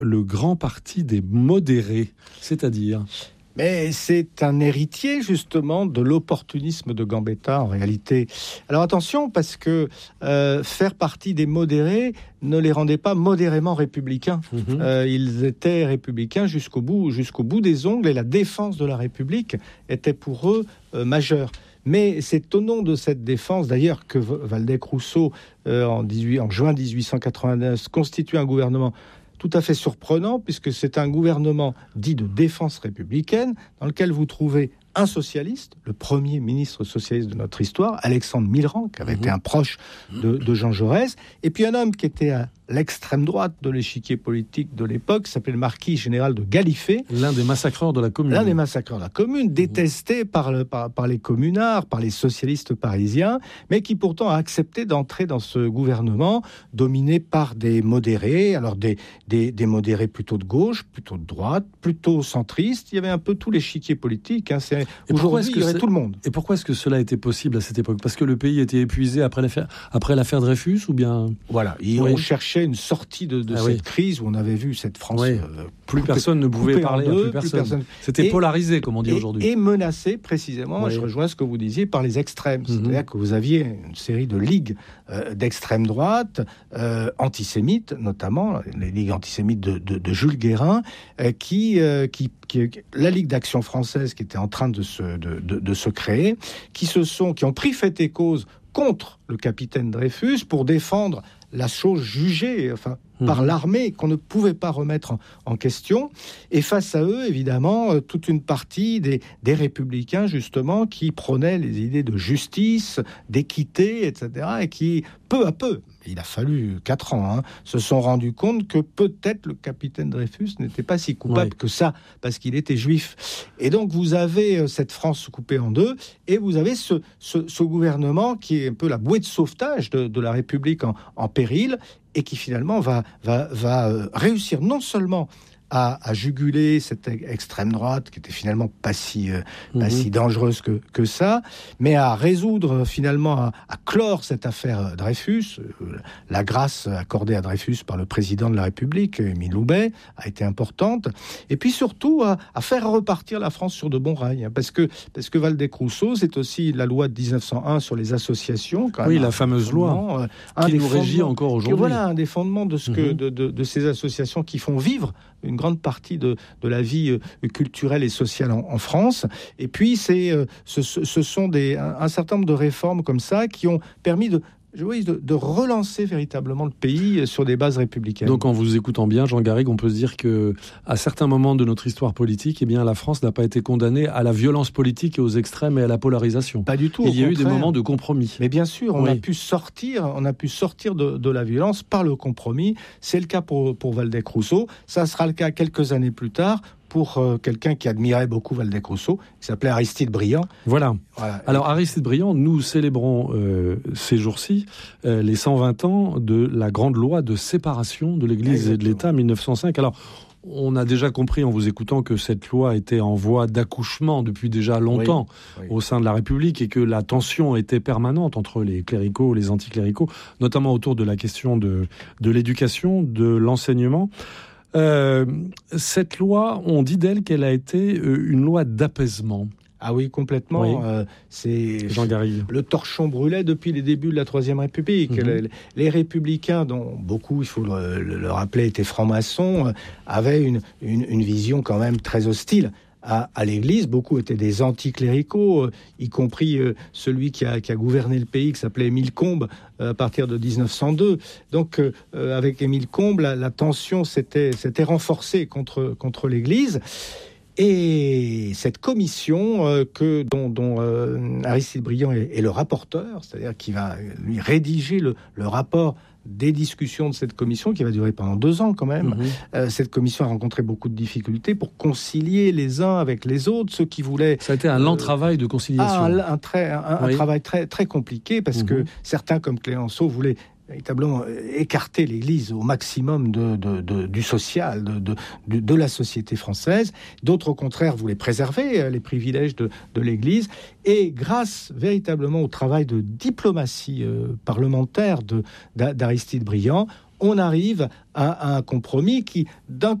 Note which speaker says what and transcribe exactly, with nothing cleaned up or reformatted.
Speaker 1: le grand parti des modérés, c'est-à-dire...
Speaker 2: Mais c'est un héritier justement de l'opportunisme de Gambetta en réalité. Alors attention, parce que euh, faire partie des modérés ne les rendait pas modérément républicains. Mmh. Euh, ils étaient républicains jusqu'au bout, jusqu'au bout des ongles, et la défense de la République était pour eux euh, majeure. Mais c'est au nom de cette défense, d'ailleurs, que Waldeck-Rousseau, euh, en, dix-huit, en juin dix-huit cent quatre-vingt-neuf, constitue un gouvernement tout à fait surprenant, puisque c'est un gouvernement dit de défense républicaine, dans lequel vous trouvez un socialiste, le premier ministre socialiste de notre histoire, Alexandre Millerand, qui avait mmh. été un proche de, de Jean Jaurès, et puis un homme qui était à l'extrême droite de l'échiquier politique de l'époque, qui s'appelait le marquis général de Gallifet.
Speaker 1: L'un des massacreurs de la Commune.
Speaker 2: L'un des massacreurs de la Commune, mmh. détesté par, le, par, par les communards, par les socialistes parisiens, mais qui pourtant a accepté d'entrer dans ce gouvernement dominé par des modérés, alors des, des, des modérés plutôt de gauche, plutôt de droite, plutôt centristes. Il y avait un peu tout l'échiquier politique, hein. C'est
Speaker 1: Et
Speaker 2: aujourd'hui, il y aurait tout le monde.
Speaker 1: Et pourquoi est-ce que cela était possible à cette époque ? Parce que le pays était épuisé après l'affaire, après l'affaire Dreyfus, ou bien...
Speaker 2: Voilà, et oui. on cherchait une sortie de, de ah, cette oui. crise où on avait vu cette France...
Speaker 1: Oui.
Speaker 2: Euh,
Speaker 1: plus
Speaker 2: coupée,
Speaker 1: personne ne pouvait parler
Speaker 2: deux,
Speaker 1: à plus personne. Plus personne. C'était
Speaker 2: et,
Speaker 1: polarisé, comme on dit
Speaker 2: et,
Speaker 1: aujourd'hui.
Speaker 2: Et menacé, précisément, oui. je rejoins ce que vous disiez, par les extrêmes. Mm-hmm. C'est-à-dire que vous aviez une série de ligues euh, d'extrême droite, euh, antisémites notamment, les ligues antisémites de, de, de Jules Guérin, euh, qui, euh, qui, qui... La Ligue d'Action française qui était en train de se, de, de, de se créer, qui, se sont, qui ont pris fait et cause contre le capitaine Dreyfus pour défendre la chose jugée enfin, mmh. par l'armée qu'on ne pouvait pas remettre en, en question. Et face à eux, évidemment, euh, toute une partie des, des républicains, justement, qui prônaient les idées de justice, d'équité, et cetera, et qui, peu à peu, il a fallu quatre ans, hein, se sont rendus compte que peut-être le capitaine Dreyfus n'était pas si coupable oui. que ça, parce qu'il était juif. Et donc, vous avez cette France coupée en deux, et vous avez ce, ce, ce gouvernement qui est un peu la bouée de sauvetage de, de la République en, en péril, et qui finalement va, va, va réussir non seulement à, à juguler cette extrême droite qui était finalement pas si, euh, mmh. pas si dangereuse que, que ça, mais à résoudre finalement, à, à clore cette affaire Dreyfus. Euh, la grâce accordée à Dreyfus par le président de la République, Émile Loubet, a été importante. Et puis surtout à, à faire repartir la France sur de bons rails. Hein, parce que, parce que Waldeck-Rousseau, c'est aussi la loi de dix-neuf cent un sur les associations. Quand
Speaker 1: oui,
Speaker 2: même,
Speaker 1: la fameuse loi euh, qui nous régit encore aujourd'hui.
Speaker 2: Voilà, un des fondements de, ce que, mmh. de, de, de ces associations qui font vivre une grande partie de, de la vie euh, culturelle et sociale en, en France. Et puis, c'est, euh, ce, ce sont des, un, un certain nombre de réformes comme ça qui ont permis de, oui, de, de relancer véritablement le pays sur des bases républicaines.
Speaker 1: Donc, en vous écoutant bien, Jean Garrigue, on peut se dire qu'à certains moments de notre histoire politique, eh bien, la France n'a pas été condamnée à la violence politique et aux extrêmes et à la polarisation.
Speaker 2: Pas du tout.
Speaker 1: Il y a
Speaker 2: contraire.
Speaker 1: eu des moments de compromis.
Speaker 2: Mais bien sûr, on
Speaker 1: oui.
Speaker 2: a pu sortir, on a pu sortir de, de la violence par le compromis. C'est le cas pour, pour Waldeck-Rousseau. Ça sera le cas quelques années plus tard pour euh, quelqu'un qui admirait beaucoup Waldeck-Rousseau, qui s'appelait Aristide Briand.
Speaker 1: Voilà. voilà. Alors Aristide Briand, nous célébrons euh, ces jours-ci euh, les cent vingt ans de la grande loi de séparation de l'Église Exactement. et de l'État, mille neuf cent cinq. Alors, on a déjà compris en vous écoutant que cette loi était en voie d'accouchement depuis déjà longtemps oui, oui. au sein de la République et que la tension était permanente entre les cléricaux et les anticléricaux, notamment autour de la question de, de l'éducation, de l'enseignement. Euh, cette loi, on dit d'elle qu'elle a été euh, une loi d'apaisement.
Speaker 2: Ah oui, complètement.
Speaker 1: Oui.
Speaker 2: Euh, c'est
Speaker 1: Jean Garrigue.
Speaker 2: Le torchon brûlait depuis les débuts de la Troisième République. Mm-hmm. Les, les Républicains, dont beaucoup, il faut le, le, le rappeler, étaient francs-maçons, euh, avaient une, une, une vision quand même très hostile à, à l'Église. Beaucoup étaient des anticléricaux, euh, y compris euh, celui qui a, qui a gouverné le pays, qui s'appelait Émile Combes, euh, à partir de dix-neuf cent deux. Donc, euh, avec Émile Combes, la, la tension s'était, s'était renforcée contre, contre l'Église. Et cette commission euh, que, dont, dont euh, Aristide Briand est, est le rapporteur, c'est-à-dire qui va lui rédiger le, le rapport des discussions de cette commission, qui va durer pendant deux ans quand même. Mmh. Euh, cette commission a rencontré beaucoup de difficultés pour concilier les uns avec les autres, ceux qui voulaient...
Speaker 1: Ça a été un lent euh, travail de conciliation.
Speaker 2: Ah, un, un, très, un, oui. un travail très, très compliqué, parce mmh. que certains, comme Clémenceau, voulaient véritablement écarter l'Église au maximum de, de, de, du social, de, de, de, de la société française. D'autres, au contraire, voulaient préserver les privilèges de, de l'Église. Et grâce véritablement au travail de diplomatie euh, parlementaire de, d'Aristide Briand, on arrive à, à un compromis qui, d'un